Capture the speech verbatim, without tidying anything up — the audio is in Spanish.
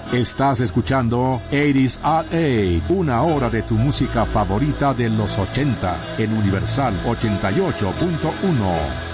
Estás escuchando ochenta at eight, una hora de tu música favorita de los ochenta en Universal ochenta y ocho punto uno.